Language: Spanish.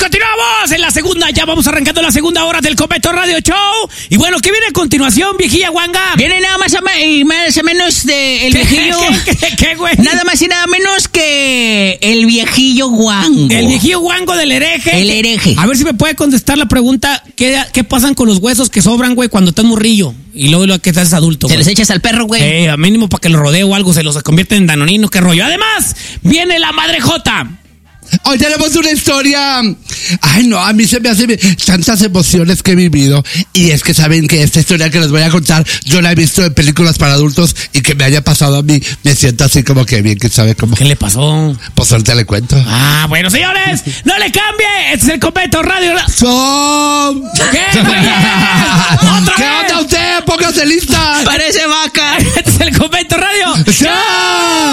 continuamos en la segunda. Ya vamos arrancando la segunda hora del Cometo Radio Show. Y bueno, ¿qué viene a continuación, viejilla guanga? Viene nada más o menos de el viejillo. ¿Qué, güey? Nada más y nada menos que el viejillo guango. El viejillo guango del hereje. El hereje. A ver si me puede contestar la pregunta. ¿Qué pasan con los huesos que sobran, güey, cuando estás morrillo? Y luego que estás adulto, Se güey. los echas al perro, güey. A mínimo para que lo rodee o algo, se los convierte en danonino, qué rollo. Además, viene la madre Jota. Hoy tenemos una historia. Ay, no, a mí se me hacen tantas emociones que he vivido. Y es que saben que esta historia que les voy a contar, yo la he visto en películas para adultos y que me haya pasado a mí, me siento así como que bien, que sabe cómo. ¿Qué le pasó? Pues ahorita le cuento. Ah, bueno, señores, no le cambie. Este es el Cometo Radio. ¡Som! ¿Qué, güey? ¡Otra ¿Qué vez! onda usted? ¡Póngase lista! Parece vaca. Este es el Cometo Radio. ¡Som!